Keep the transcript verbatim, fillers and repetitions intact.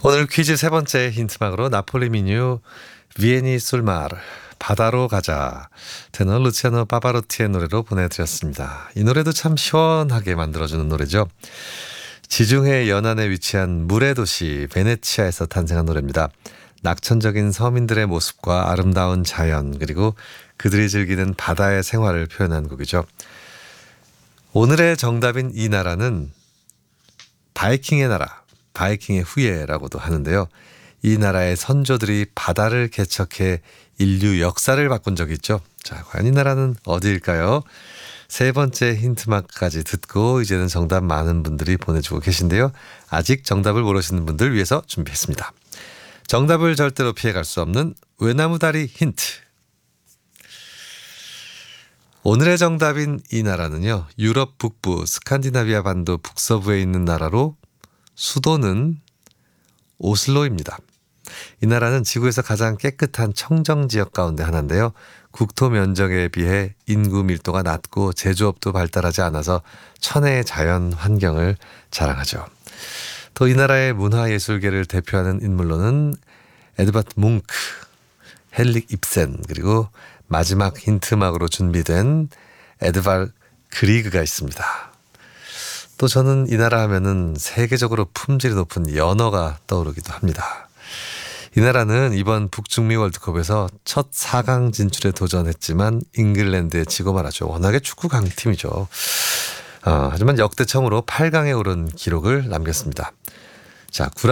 오늘 퀴즈 세 번째 힌트막으로 나폴리 민요 비에니 술마르 바다로 가자 테너 루치아노 파바로티의 노래로 보내드렸습니다. 이 노래도 참 시원하게 만들어주는 노래죠. 지중해 연안에 위치한 물의 도시 베네치아에서 탄생한 노래입니다. 낙천적인 서민들의 모습과 아름다운 자연 그리고 그들이 즐기는 바다의 생활을 표현한 곡이죠. 오늘의 정답인 이 나라는 바이킹의 나라, 바이킹의 후예라고도 하는데요. 이 나라의 선조들이 바다를 개척해 인류 역사를 바꾼 적이 있죠. 자, 과연 이 나라는 어디일까요? 세 번째 힌트막까지 듣고 이제는 정답 많은 분들이 보내주고 계신데요. 아직 정답을 모르시는 분들 위해서 준비했습니다. 정답을 절대로 피해갈 수 없는 외나무다리 힌트. 오늘의 정답인 이 나라는요. 유럽 북부 스칸디나비아 반도 북서부에 있는 나라로 수도는 오슬로입니다. 이 나라는 지구에서 가장 깨끗한 청정지역 가운데 하나인데요. 국토 면적에 비해 인구 밀도가 낮고 제조업도 발달하지 않아서 천혜의 자연 환경을 자랑하죠. 또 이 나라의 문화예술계를 대표하는 인물로는 에드바트 뭉크, 헨릭 입센 그리고 마지막 힌트막으로 준비된 에드발 그리그가 있습니다. 또 저는 이 나라 하면은 세계적으로 품질이 높은 연어가 떠오르기도 합니다. 이 나라는 이번 북중미 월드컵에서 첫 사 강 진출에 도전했지만 잉글랜드에 지고 말았죠. 워낙에 축구 강팀이죠. 어, 하지만 역대 처음으로 팔 강에 오른 기록을 남겼습니다. 자,